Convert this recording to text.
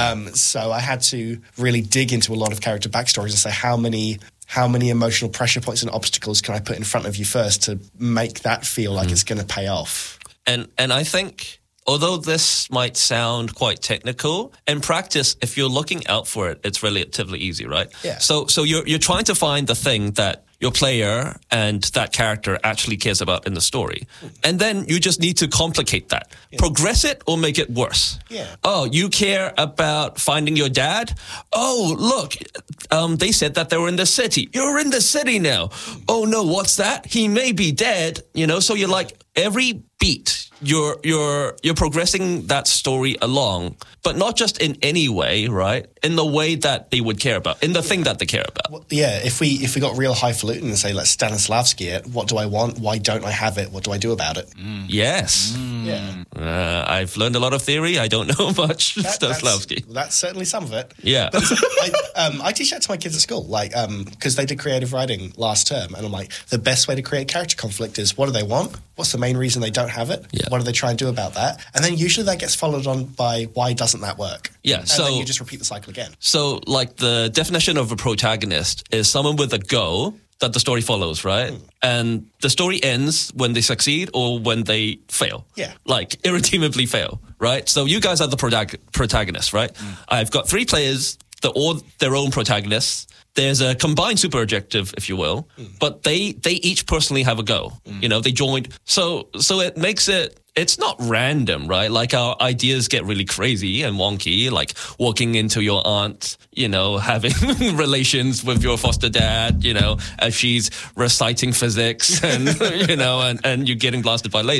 So I had to really dig into a lot of character backstories and say how many emotional pressure points and obstacles can I put in front of you first to make that feel like it's going to pay off. And I think, although this might sound quite technical, in practice, if you're looking out for it, it's relatively easy, right? Yeah. So you're trying to find the thing that your player and that character actually cares about in the story. And then you just need to complicate that. Yeah. Progress it or make it worse. Yeah. Oh, you care about finding your dad? Oh, look, they said that they were in the city. You're in the city now. Oh, no, what's that? He may be dead. So you're like, every beat, you're progressing that story along, but not just in any way, right? In the way that they would care about, in the thing that they care about. Well, yeah, if we got real highfalutin and say, let's Stanislavski it, what do I want? Why don't I have it? What do I do about it? Yes. Yeah. I've learned a lot of theory. I don't know much Stanislavski. That's certainly some of it. Yeah. But I teach that to my kids at school, because they did creative writing last term, and I'm like, the best way to create character conflict is, what do they want? What's the main reason they don't have it? Yeah. What do they try and do about that? And then usually that gets followed on by, why doesn't that work? Yeah, and then you just repeat the cycle again. So, the definition of a protagonist is someone with a goal that the story follows, right? And the story ends when they succeed or when they fail. Yeah. Irredeemably fail, right? So you guys are the protagonists, right? I've got 3 players, they're all their own protagonists. There's a combined super objective, if you will, but they each personally have a goal. They joined. So it makes it's not random, right? Our ideas get really crazy and wonky, like walking into your aunt, having relations with your foster dad, as she's reciting physics and, and you're getting blasted by lasers.